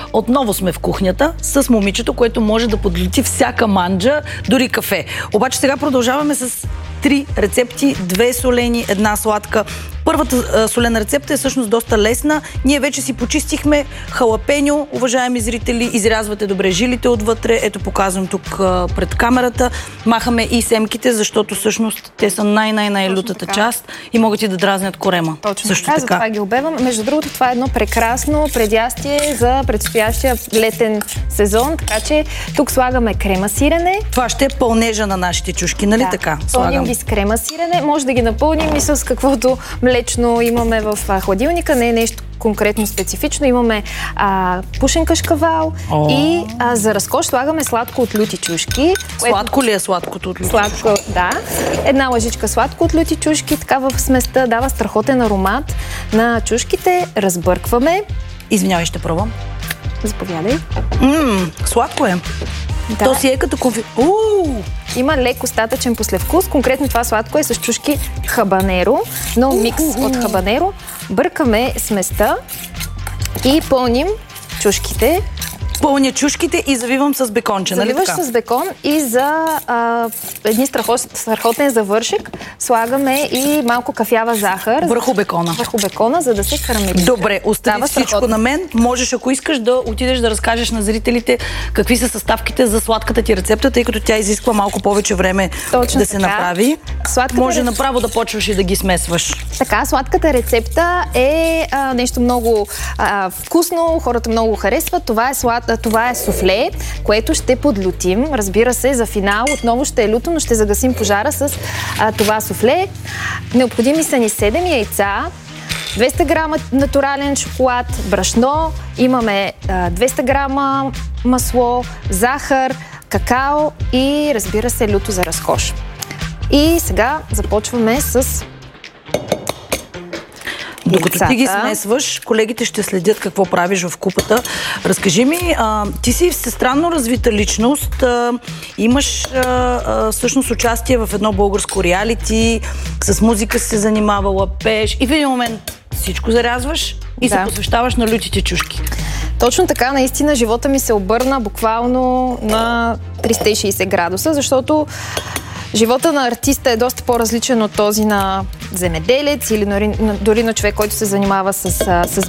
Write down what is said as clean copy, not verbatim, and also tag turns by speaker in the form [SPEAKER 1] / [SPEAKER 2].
[SPEAKER 1] Отново сме в кухнята с момичето, което може да подлети всяка манджа, дори кафе. Обаче сега продължаваме с 3 рецепти, 2 солени, 1 сладка. Първата солена рецепта е всъщност доста лесна. Ние вече си почистихме халапеньо, уважаеми зрители. Изрязвате добре жилите отвътре. Ето показвам тук пред камерата. Махаме и семките, защото всъщност те са най-лютата част и могат и да дразнят корема.
[SPEAKER 2] Точно
[SPEAKER 1] също
[SPEAKER 2] така, затова ги обевам. Между другото, това е едно прекрасно предястие за предстоящия летен сезон, така че тук слагаме крема сирене.
[SPEAKER 1] Това ще е пълнежа на нашите чушки, нали така?
[SPEAKER 2] Пълним ги с крема сирене. Може да ги напълним и с каквото млечно имаме в хладилника. Не е нещо конкретно специфично. Имаме пушен кашкавал и за разкош слагаме сладко от люти чушки.
[SPEAKER 1] Сладко ли е сладкото от люти чушки?
[SPEAKER 2] Сладко, да. Една лъжичка сладко от люти чушки, така в сместа дава страхотен аромат на чушките. Разбъркваме.
[SPEAKER 1] Извинявай, ще пробвам.
[SPEAKER 2] Заповядай.
[SPEAKER 1] Сладко е. Да. То си е като конфи...
[SPEAKER 2] Има лек остатъчен послевкус. Конкретно това сладко е с чушки хабанеро, но микс от хабанеро. Бъркаме сместа и пълним чушките.
[SPEAKER 1] Пълня чушките и завивам с беконче, нали така?
[SPEAKER 2] Завиваш с бекон и за един страхотен завършек слагаме и малко кафява захар.
[SPEAKER 1] Върху бекона.
[SPEAKER 2] Върху бекона, за да се карамелизира.
[SPEAKER 1] Добре, остави всичко на мен. Можеш, ако искаш, да отидеш да разкажеш на зрителите какви са съставките за сладката ти рецепта, тъй като тя изисква малко повече време да се направи. Може направо да почваш и да ги смесваш.
[SPEAKER 2] Така, сладката рецепта е нещо много вкусно, хората много харесват. Това е суфле, което ще подлютим. Разбира се, за финал отново ще е люто, но ще загасим пожара с това суфле. Необходими са ни 7 яйца, 200 грама натурален шоколад, брашно, имаме 200 грама масло, захар, какао и, разбира се, люто за разкош. И сега започваме с
[SPEAKER 1] Докато ти ги смесваш, колегите ще следят какво правиш в купата. Разкажи ми, ти си всестранно развита личност, имаш всъщност участие в едно българско реалити, с музика си се занимавала, пееш и в един момент всичко зарязваш и се посвещаваш на лютите чушки.
[SPEAKER 2] Точно така, наистина живота ми се обърна буквално на 360 градуса, защото живота на артиста е доста по-различен от този на земеделец или дори на човек, който се занимава с